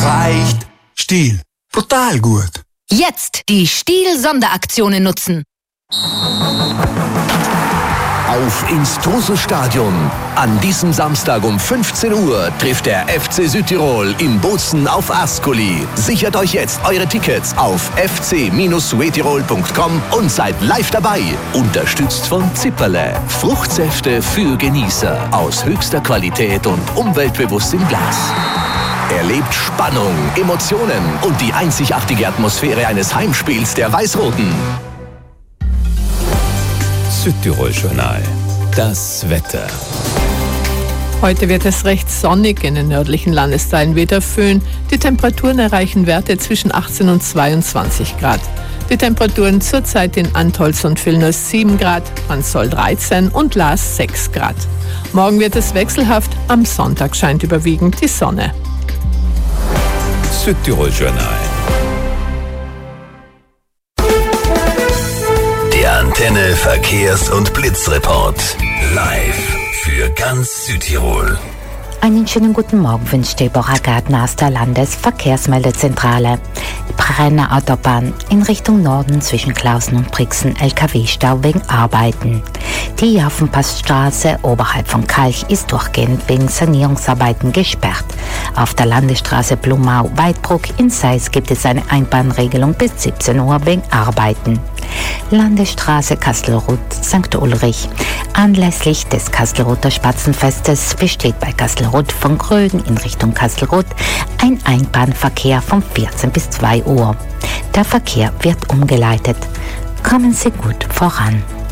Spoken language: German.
Leicht. Stiel. Brutal gut. Jetzt die Stiel-Sonderaktionen nutzen. Auf ins Truselstadion. An diesem Samstag um 15 Uhr trifft der FC Südtirol in Bozen auf Ascoli. Sichert euch jetzt eure Tickets auf fc-suetirol.com und seid live dabei. Unterstützt von Zipperle. Fruchtsäfte für Genießer aus höchster Qualität und umweltbewusst im Glas. Erlebt Spannung, Emotionen und die einzigartige Atmosphäre eines Heimspiels der Weiß-Roten. Südtirol-Journal. Das Wetter. Heute wird es recht sonnig in den nördlichen Landesteilen weder Föhn. Die Temperaturen erreichen Werte zwischen 18 und 22 Grad. Die Temperaturen zurzeit in Antholz und Vilnius 7 Grad, Mansol 13 und Laas 6 Grad. Morgen wird es wechselhaft, am Sonntag scheint überwiegend die Sonne. Südtirol-Journal. Der Antenne Verkehrs- und Blitzreport. Live für ganz Südtirol. Einen schönen guten Morgen wünscht Deborah Gärtner aus der Landesverkehrsmeldezentrale. Brenner Autobahn in Richtung Norden zwischen Klausen und Brixen LKW-Stau wegen Arbeiten. Die Jaffenpassstraße oberhalb von Kalch ist durchgehend wegen Sanierungsarbeiten gesperrt. Auf der Landesstraße Blumau-Weidbruck in Seis gibt es eine Einbahnregelung bis 17 Uhr wegen Arbeiten. Landesstraße Kastelruth-St. Ulrich. Anlässlich des Kastelruther Spatzenfestes besteht bei Kastelruth von Gröden in Richtung Kastelruth ein Einbahnverkehr von 14 bis 2 Uhr. Der Verkehr wird umgeleitet. Kommen Sie gut voran.